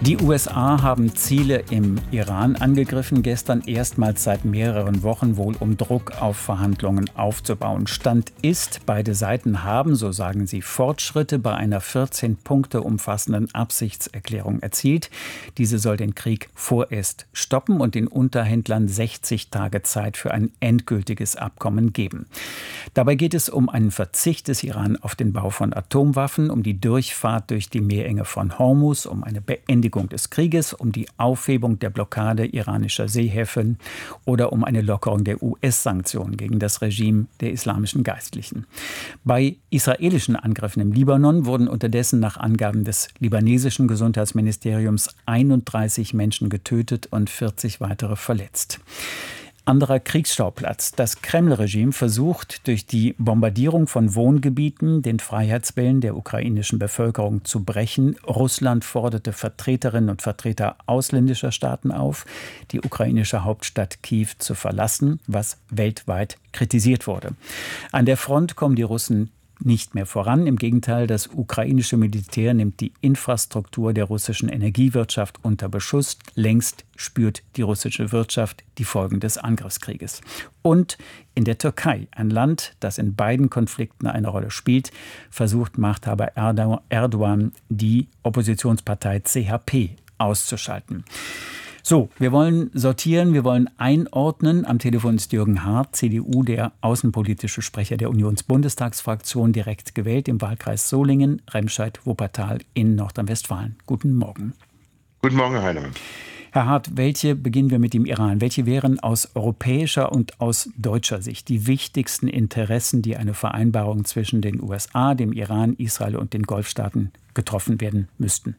Die USA haben Ziele im Iran angegriffen, gestern erstmals seit mehreren Wochen, wohl um Druck auf Verhandlungen aufzubauen. Stand ist, beide Seiten haben, so sagen sie, Fortschritte bei einer 14 Punkte umfassenden Absichtserklärung erzielt. Diese soll den Krieg vorerst stoppen und den Unterhändlern 60 Tage Zeit für ein endgültiges Abkommen geben. Dabei geht es um einen Verzicht des Iran auf den Bau von Atomwaffen, um die Durchfahrt durch die Meerenge von Hormuz, um eine Beendigung des Krieges, um die Aufhebung der Blockade iranischer Seehäfen oder um eine Lockerung der US-Sanktionen gegen das Regime der islamischen Geistlichen. Bei israelischen Angriffen im Libanon wurden unterdessen nach Angaben des libanesischen Gesundheitsministeriums 31 Menschen getötet und 40 weitere verletzt. Anderer Kriegsschauplatz. Das Kreml-Regime versucht, durch die Bombardierung von Wohngebieten den Freiheitswillen der ukrainischen Bevölkerung zu brechen. Russland forderte Vertreterinnen und Vertreter ausländischer Staaten auf, die ukrainische Hauptstadt Kiew zu verlassen, was weltweit kritisiert wurde. An der Front kommen die Russen nicht mehr voran. Im Gegenteil, das ukrainische Militär nimmt die Infrastruktur der russischen Energiewirtschaft unter Beschuss. Längst spürt die russische Wirtschaft die Folgen des Angriffskrieges. Und in der Türkei, ein Land, das in beiden Konflikten eine Rolle spielt, versucht Machthaber Erdogan, die Oppositionspartei CHP auszuschalten. So, wir wollen sortieren, wir wollen einordnen. Am Telefon ist Jürgen Hart, CDU, der außenpolitische Sprecher der Unionsbundestagsfraktion, direkt gewählt im Wahlkreis Solingen, Remscheid-Wuppertal in Nordrhein-Westfalen. Guten Morgen. Guten Morgen, Herr Heinemann. Herr Hart, beginnen wir mit dem Iran? Welche wären aus europäischer und aus deutscher Sicht die wichtigsten Interessen, die eine Vereinbarung zwischen den USA, dem Iran, Israel und den Golfstaaten getroffen werden müssten?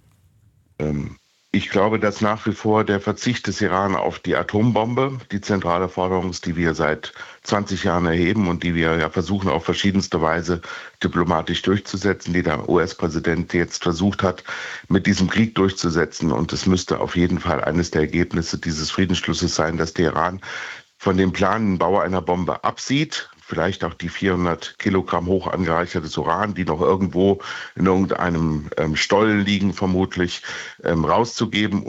Ich glaube, dass nach wie vor der Verzicht des Iran auf die Atombombe die zentrale Forderung ist, die wir seit 20 Jahren erheben und die wir ja versuchen, auf verschiedenste Weise diplomatisch durchzusetzen, die der US-Präsident jetzt versucht hat, mit diesem Krieg durchzusetzen. Und es müsste auf jeden Fall eines der Ergebnisse dieses Friedensschlusses sein, dass der Iran von dem planenden Bau einer Bombe absieht, vielleicht auch die 400 Kilogramm hoch angereichertes Uran, die noch irgendwo in irgendeinem Stollen liegen, vermutlich rauszugeben